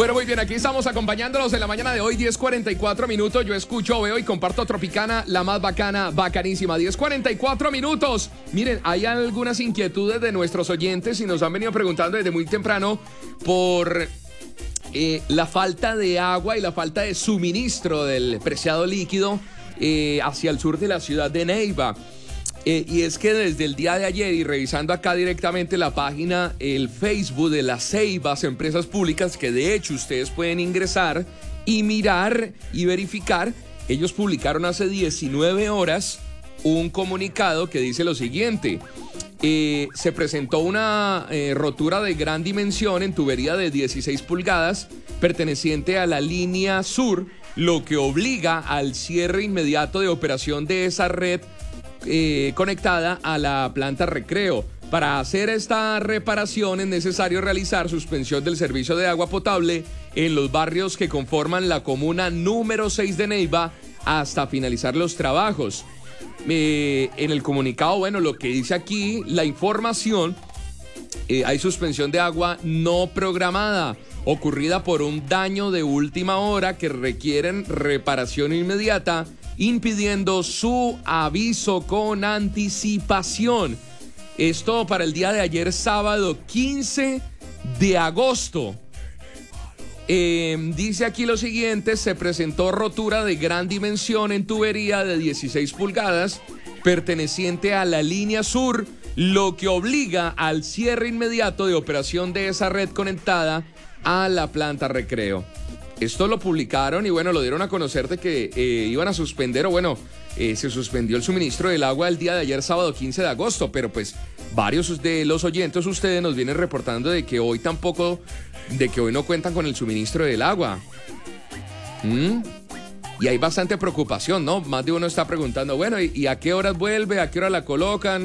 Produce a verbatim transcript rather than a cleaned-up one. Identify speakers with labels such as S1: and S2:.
S1: Bueno, muy bien, aquí estamos acompañándolos en la mañana de hoy, diez cuarenta y cuatro minutos. Yo escucho, veo y comparto Tropicana, la más bacana, bacanísima. diez cuarenta y cuatro minutos. Miren, hay algunas inquietudes de nuestros oyentes y nos han venido preguntando desde muy temprano por eh, la falta de agua y la falta de suministro del preciado líquido eh, hacia el sur de la ciudad de Neiva. Eh, y es que desde el día de ayer, y revisando acá directamente la página, el Facebook de las Ceibas Empresas Públicas, que de hecho ustedes pueden ingresar y mirar y verificar, ellos publicaron hace diecinueve horas un comunicado que dice lo siguiente. Eh, se presentó una eh, rotura de gran dimensión en tubería de dieciséis pulgadas perteneciente a la línea sur, lo que obliga al cierre inmediato de operación de esa red Eh, conectada a la planta Recreo. Para hacer esta reparación es necesario realizar suspensión del servicio de agua potable en los barrios que conforman la comuna número seis de Neiva hasta finalizar los trabajos. Eh, en el comunicado, bueno, lo que dice aquí, la información, eh, hay suspensión de agua no programada, ocurrida por un daño de última hora que requieren reparación inmediata, impidiendo su aviso con anticipación. Esto para el día de ayer, sábado quince de agosto. Eh, dice aquí lo siguiente: se presentó rotura de gran dimensión en tubería de dieciséis pulgadas perteneciente a la línea sur, lo que obliga al cierre inmediato de operación de esa red conectada a la planta Recreo. Esto lo publicaron y bueno, lo dieron a conocer de que eh, iban a suspender, o bueno, eh, se suspendió el suministro del agua el día de ayer, sábado quince de agosto, pero pues varios de los oyentes, ustedes nos vienen reportando de que hoy tampoco, de que hoy no cuentan con el suministro del agua. ¿Mm? Y hay bastante preocupación, ¿no? Más de uno está preguntando, bueno, ¿y, y a qué horas vuelve? ¿A qué hora la colocan?